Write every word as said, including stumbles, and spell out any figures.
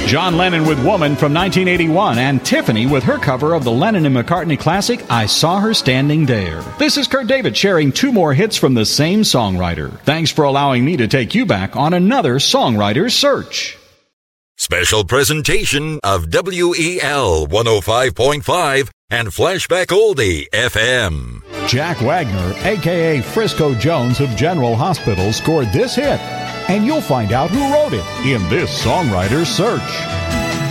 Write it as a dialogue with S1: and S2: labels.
S1: John Lennon with Woman from nineteen eighty-one, and Tiffany with her cover of the Lennon and McCartney classic, I Saw Her Standing There. This is Kurt David sharing two more hits from the same songwriter. Thanks for allowing me to take you back on another songwriter's search.
S2: Special presentation of W E L one oh five point five and Flashback Oldie F M.
S1: Jack Wagner, a k a. Frisco Jones of General Hospital, scored this hit, and you'll find out who wrote it in this songwriter's search.